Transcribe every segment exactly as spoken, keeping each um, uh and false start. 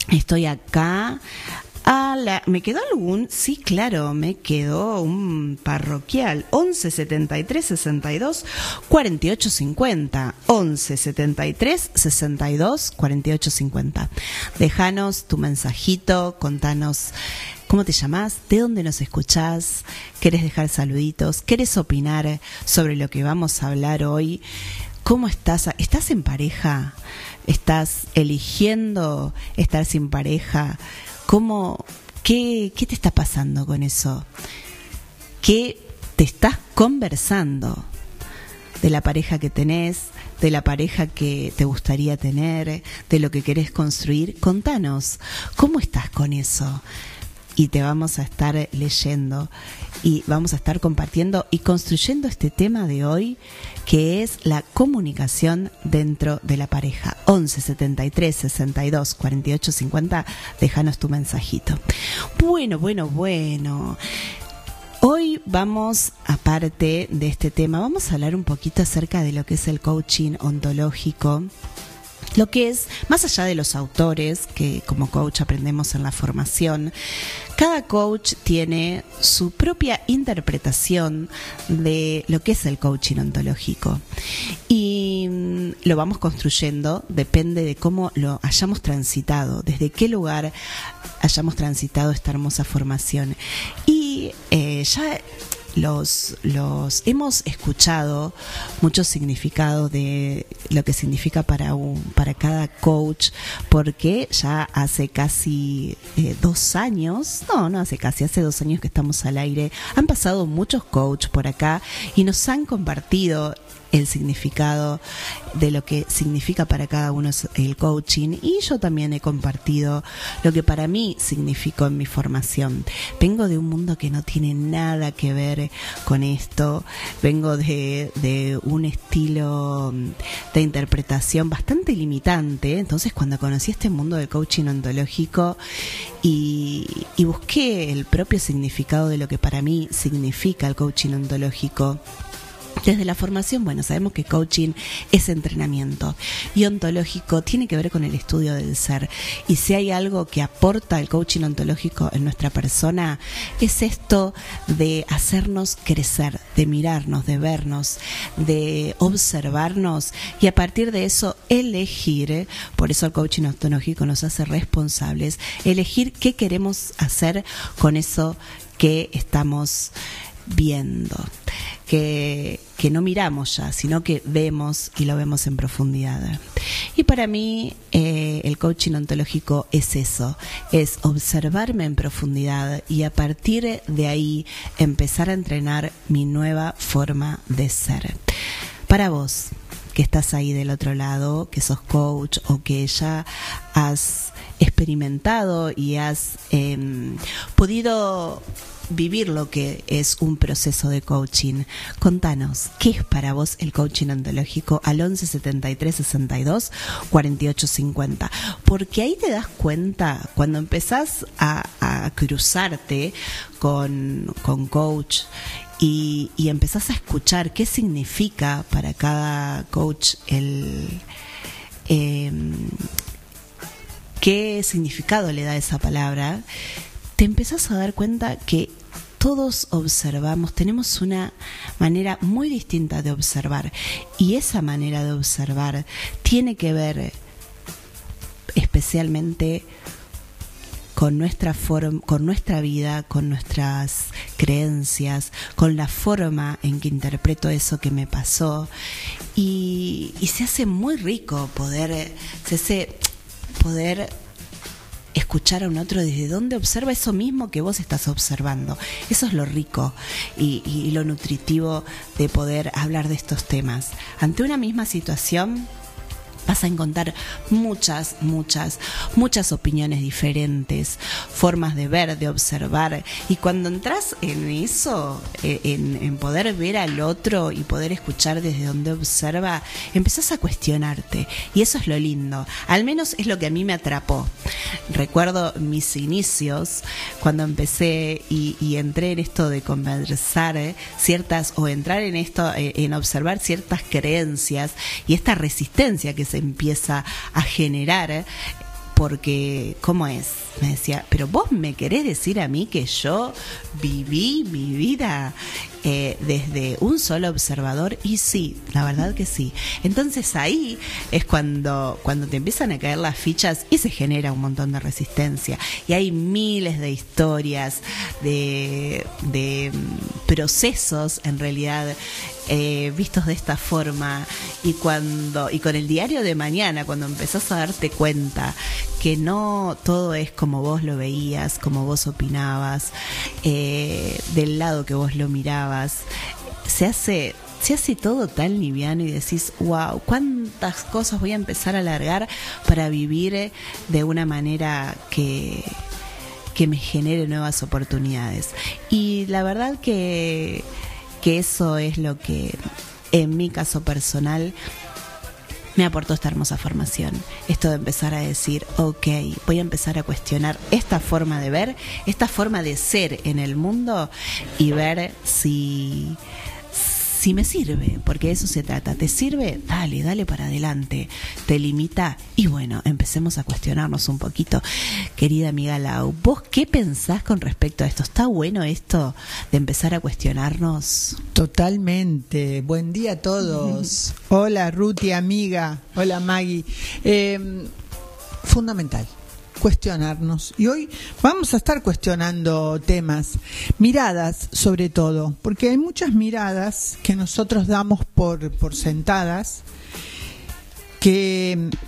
Estoy acá. Ah, la, ¿me quedó algún? Sí, claro, me quedó un parroquial. once setenta y tres sesenta y dos cuarenta y ocho cincuenta. once setenta y tres sesenta y dos cuarenta y ocho cincuenta. Déjanos tu mensajito, contanos cómo te llamás, de dónde nos escuchás, querés dejar saluditos, querés opinar sobre lo que vamos a hablar hoy. ¿Cómo estás? ¿Estás en pareja? ¿Estás eligiendo estar sin pareja? ¿Cómo, qué, qué te está pasando con eso? ¿Qué te estás conversando de la pareja que tenés, de la pareja que te gustaría tener, de lo que querés construir? Contanos, ¿cómo estás con eso? Y te vamos a estar leyendo y vamos a estar compartiendo y construyendo este tema de hoy, que es la comunicación dentro de la pareja. once setenta y tres sesenta y dos cuarenta y ocho cincuenta, déjanos tu mensajito. Bueno, bueno, bueno. Hoy vamos, aparte de este tema, vamos a hablar un poquito acerca de lo que es el coaching ontológico. Lo que es, más allá de los autores que como coach aprendemos en la formación, cada coach tiene su propia interpretación de lo que es el coaching ontológico y lo vamos construyendo, depende de cómo lo hayamos transitado, desde qué lugar hayamos transitado esta hermosa formación. Y eh, ya Los, los hemos escuchado muchos significados de lo que significa para un, para cada coach, porque ya hace casi eh, dos años, no, no hace casi, hace dos años que estamos al aire, han pasado muchos coaches por acá y nos han compartido el significado de lo que significa para cada uno el coaching, y yo también he compartido lo que para mí significó en mi formación. Vengo de un mundo que no tiene nada que ver con esto, vengo de, de un estilo de interpretación bastante limitante. Entonces, cuando conocí este mundo del coaching ontológico y, y busqué el propio significado de lo que para mí significa el coaching ontológico, desde la formación, bueno, sabemos que coaching es entrenamiento y ontológico tiene que ver con el estudio del ser. Y si hay algo que aporta el coaching ontológico en nuestra persona, es esto de hacernos crecer, de mirarnos, de vernos, de observarnos y a partir de eso elegir. Por eso el coaching ontológico nos hace responsables, elegir qué queremos hacer con eso que estamos viendo, que, que no miramos ya, sino que vemos y lo vemos en profundidad. Y para mí eh, el coaching ontológico es eso, es observarme en profundidad y a partir de ahí empezar a entrenar mi nueva forma de ser. Para vos, que estás ahí del otro lado, que sos coach o que ya has experimentado y has eh, podido vivir lo que es un proceso de coaching, contanos, ¿qué es para vos el coaching ontológico? Al once setenta y tres sesenta y dos cuarenta y ocho cincuenta, porque ahí te das cuenta cuando empezás a, a cruzarte con, con coach y, y empezás a escuchar qué significa para cada coach el eh, qué significado le da esa palabra. Te empezás a dar cuenta que todos observamos, tenemos una manera muy distinta de observar y esa manera de observar tiene que ver especialmente con nuestra forma, con nuestra vida, con nuestras creencias, con la forma en que interpreto eso que me pasó y, y se hace muy rico poder, se hace poder escuchar a un otro desde donde observa eso mismo que vos estás observando. Eso es lo rico y, y lo nutritivo de poder hablar de estos temas. Ante una misma situación vas a encontrar muchas, muchas, muchas opiniones diferentes, formas de ver, de observar. Y cuando entras en eso, en, en poder ver al otro y poder escuchar desde donde observa, empezás a cuestionarte. Y eso es lo lindo. Al menos es lo que a mí me atrapó. Recuerdo mis inicios, cuando empecé y, y entré en esto de conversar eh, ciertas, o entrar en esto, eh, en observar ciertas creencias y esta resistencia que se empieza a generar porque, ¿cómo es? Me decía, pero vos me querés decir a mí que yo viví mi vida eh, desde un solo observador. Y sí, la verdad que sí. Entonces ahí es cuando, cuando te empiezan a caer las fichas y se genera un montón de resistencia. Y hay miles de historias, de, de procesos en realidad eh, vistos de esta forma. Y cuando y con el diario de mañana, cuando empezás a darte cuenta que no todo es como vos lo veías, como vos opinabas, eh, del lado que vos lo mirabas, se hace se hace todo tan liviano y decís, wow, cuántas cosas voy a empezar a alargar para vivir de una manera que que me genere nuevas oportunidades. Y la verdad que que eso es lo que en mi caso personal me aportó esta hermosa formación. Esto de empezar a decir, ok, voy a empezar a cuestionar esta forma de ver, esta forma de ser en el mundo y ver si, si me sirve, porque de eso se trata. ¿Te sirve? Dale, dale para adelante. ¿Te limita? Y bueno, empecemos a cuestionarnos un poquito. Querida amiga Lau, ¿vos qué pensás con respecto a esto? ¿Está bueno esto de empezar a cuestionarnos? Totalmente. Buen día a todos. Hola Ruti, amiga. Hola Maggie. Eh, fundamental cuestionarnos. Y hoy vamos a estar cuestionando temas, miradas sobre todo, porque hay muchas miradas que nosotros damos por, por sentadas, que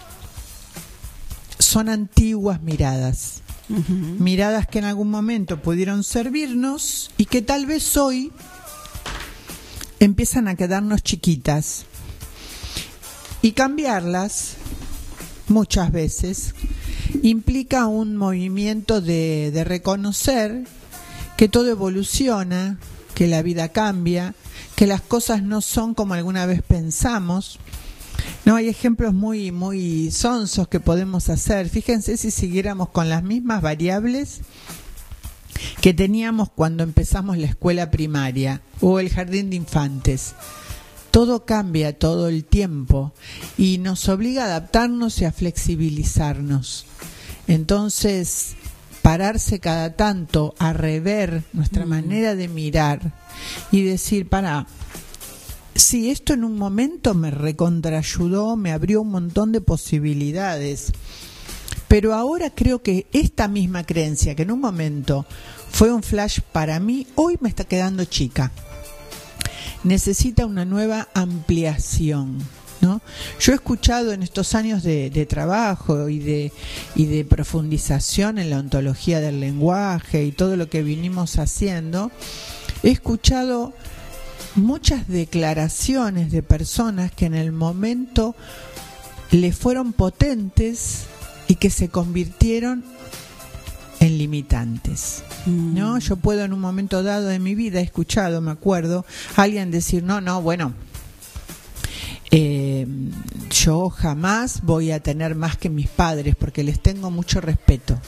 son antiguas miradas. Uh-huh. Miradas que en algún momento pudieron servirnos y que tal vez hoy empiezan a quedarnos chiquitas. Y cambiarlas, muchas veces, implica un movimiento de, de reconocer que todo evoluciona, que la vida cambia, que las cosas no son como alguna vez pensamos. No, hay ejemplos muy, muy sonsos que podemos hacer. Fíjense si siguiéramos con las mismas variables que teníamos cuando empezamos la escuela primaria o el jardín de infantes. Todo cambia todo el tiempo y nos obliga a adaptarnos y a flexibilizarnos. Entonces, pararse cada tanto a rever nuestra mm. manera de mirar y decir, para, sí, esto en un momento me recontraayudó, me abrió un montón de posibilidades, pero ahora creo que esta misma creencia que en un momento fue un flash para mí, hoy me está quedando chica. Necesita una nueva ampliación, ¿no? Yo he escuchado en estos años de, de trabajo y de, y de profundización en la ontología del lenguaje y todo lo que vinimos haciendo, he escuchado muchas declaraciones de personas que en el momento le fueron potentes y que se convirtieron en limitantes, ¿no? Yo puedo en un momento dado de mi vida, he escuchado, me acuerdo, a alguien decir, no, no, bueno, eh, yo jamás voy a tener más que mis padres porque les tengo mucho respeto.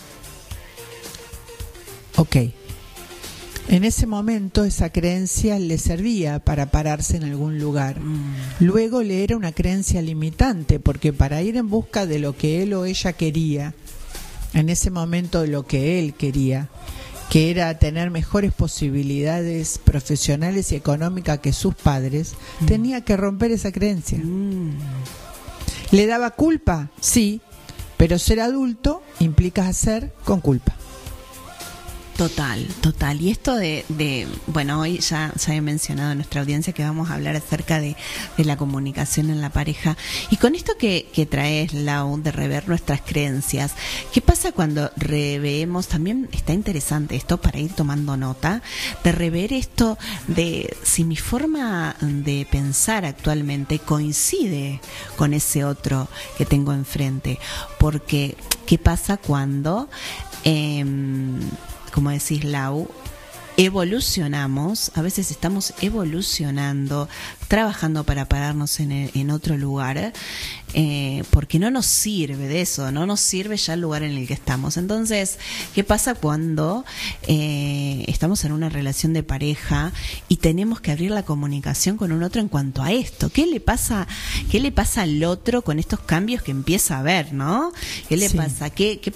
Ok. En ese momento esa creencia le servía para pararse en algún lugar. Mm. Luego le era una creencia limitante porque para ir en busca de lo que él o ella quería, en ese momento lo que él quería, que era tener mejores posibilidades profesionales y económicas que sus padres, mm. tenía que romper esa creencia. Mm. ¿Le daba culpa? Sí, pero ser adulto implica hacer con culpa. Total, total. Y esto de, de bueno, hoy ya, ya he mencionado en nuestra audiencia que vamos a hablar acerca de, de la comunicación en la pareja. Y con esto que, que traes, Lau, de rever nuestras creencias, ¿qué pasa cuando reveemos? También está interesante esto para ir tomando nota, de rever esto de si mi forma de pensar actualmente coincide con ese otro que tengo enfrente. Porque, ¿qué pasa cuando... Eh, como decís, Lau, evolucionamos, a veces estamos evolucionando, trabajando para pararnos en, el, en otro lugar, eh, porque no nos sirve de eso, no nos sirve ya el lugar en el que estamos. Entonces, ¿qué pasa cuando eh, estamos en una relación de pareja y tenemos que abrir la comunicación con un otro en cuanto a esto? ¿Qué le pasa, qué le pasa al otro con estos cambios que empieza a ver, ¿no? ¿Qué le Sí. pasa? ¿Qué, qué